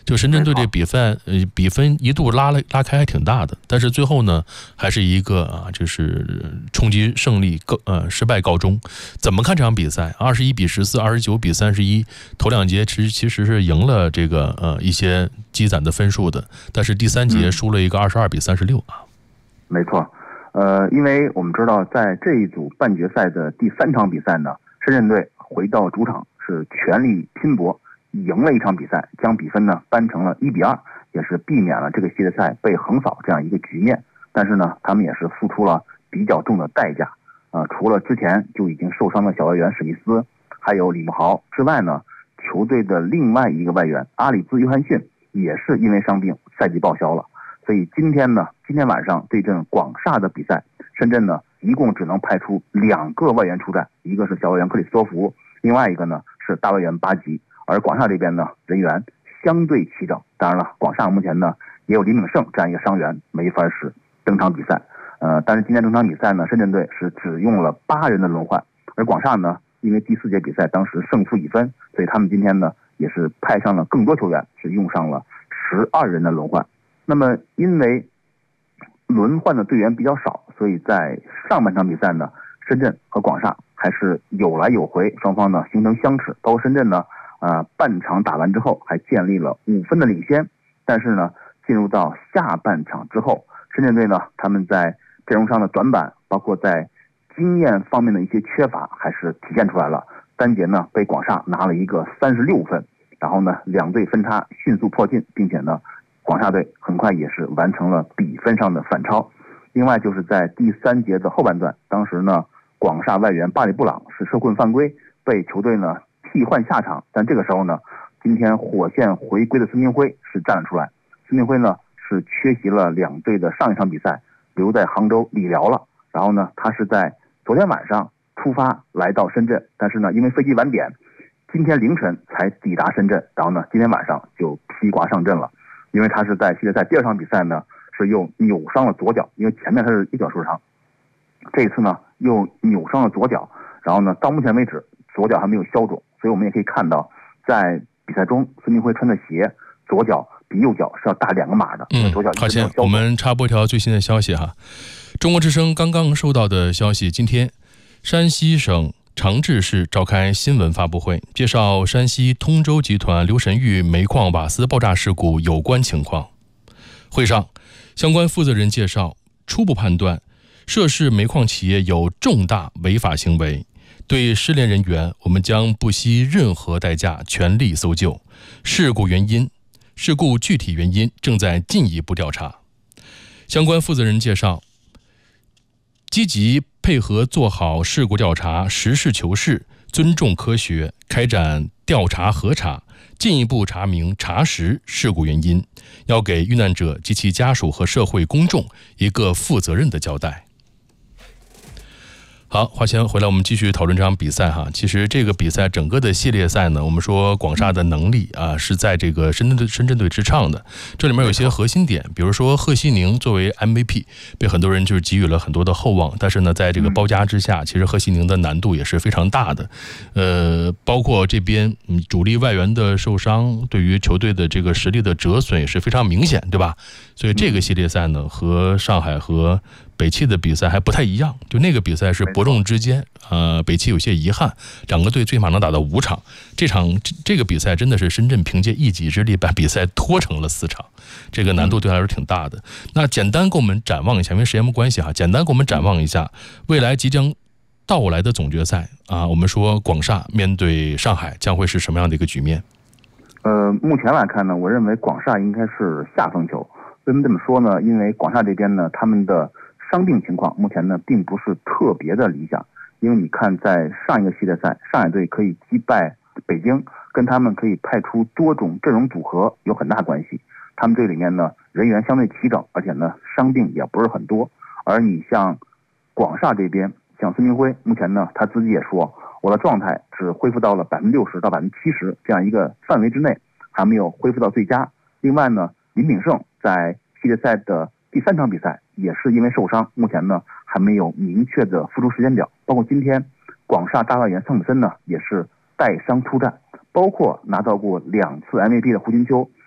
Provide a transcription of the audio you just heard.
就深圳队这比分一度拉开还挺大的，但是最后呢，还是一个就是冲击胜利失败告终。怎么看这场比赛？21-14、29-31，头两节其实是赢了这个一些积攒的分数的，但是第三节输了一个22-36啊。 没错，因为我们知道在这一组半决赛的第3场比赛呢，深圳队回到主场是全力拼搏，赢了一场比赛，将比分呢扳成了1-2，也是避免了这个系列赛被横扫这样一个局面。但是呢，他们也是付出了比较重的代价。除了之前就已经受伤的小外援史密斯，还有李慕豪之外呢，球队的另外一个外援阿里兹·约翰逊也是因为伤病赛季报销了。所以今天晚上对阵广厦的比赛，深圳呢一共只能派出2个外援出战，一个是小外援克里斯托弗，另外一个呢是大外援巴吉。而广厦这边呢人员相对齐整，当然了，广厦目前呢也有李炳胜这样一个伤员没法使登场比赛。但是今天这场比赛呢，深圳队是只用了8人的轮换，而广厦呢因为第4节比赛当时胜负已分，所以他们今天呢也是派上了更多球员，是用上了12人的轮换。那么因为轮换的队员比较少，所以在上半场比赛呢，深圳和广厦还是有来有回，双方呢形成相持。包括深圳呢半场打完之后还建立了5分的领先，但是呢进入到下半场之后，深圳队呢他们在阵容上的短板，包括在经验方面的一些缺乏还是体现出来了。单节呢被广厦拿了一个36分，然后呢两队分差迅速迫近，并且呢广厦队很快也是完成了比分上的反超。另外就是在第3节的后半段，当时呢广厦外援巴里布朗是受困犯规，被球队呢替换下场。但这个时候呢，今天火线回归的孙铭徽是站了出来。孙铭徽呢是缺席了2队的上一场比赛，留在杭州理疗了。然后呢他是在昨天晚上出发来到深圳，但是呢因为飞机晚点，今天凌晨才抵达深圳，然后呢今天晚上就披挂上阵了。因为他是在系列赛第2场比赛呢是又扭伤了左脚，因为前面他是一脚受伤，这一次呢又扭伤了左脚，然后呢到目前为止左脚还没有消肿。所以我们也可以看到在比赛中孙铭徽穿的鞋左脚比右脚是要大2个码的。左脚好，先我们插播一条最新的消息哈。中国之声刚刚收到的消息，今天山西省长治市召开新闻发布会，介绍山西通州集团刘神峪煤矿瓦斯爆炸事故有关情况。会上，相关负责人介绍，初步判断涉事煤矿企业有重大违法行为，对失联人员，我们将不惜任何代价全力搜救。事故具体原因正在进一步调查。相关负责人介绍，积极配合做好事故调查，实事求是，尊重科学，开展调查核查，进一步查明查实事故原因，要给遇难者及其家属和社会公众一个负责任的交代。好，华强回来，我们继续讨论这场比赛哈。其实这个比赛整个的系列赛呢，我们说广厦的能力是在这个深圳队之上的。这里面有一些核心点，比如说贺西宁作为 MVP 被很多人就是给予了很多的厚望，但是呢，在这个包夹之下，其实贺西宁的难度也是非常大的。包括这边主力外援的受伤，对于球队的这个实力的折损也是非常明显，对吧？所以这个系列赛呢，和上海和北汽的比赛还不太一样，就那个比赛是伯仲之间，北汽有些遗憾，2个队最起码能打到5场。这个比赛真的是深圳凭借一己之力把比赛拖成了4场，这个难度对他来说挺大的。那简单给我们展望一下，因为时间关系哈，简单给我们展望一下未来即将到来的总决赛我们说广厦面对上海将会是什么样的一个局面？ 目前来看呢，我认为广厦应该是下风球。为什么这么说呢？因为广厦这边呢，他们的伤病情况目前呢并不是特别的理想。因为你看在上一个系列赛，上海队可以击败北京，跟他们可以派出多种阵容组合有很大关系。他们队里面呢人员相对齐整，而且呢伤病也不是很多。而你像广厦这边，像孙铭徽，目前呢他自己也说，我的状态只恢复到了60%到70%这样一个范围之内，还没有恢复到最佳。另外呢，林炳胜在系列赛的第3场比赛也是因为受伤，目前呢还没有明确的复出时间表。包括今天广厦大外援桑普森呢也是带伤出战，包括拿到过2次 MVP 的胡金秋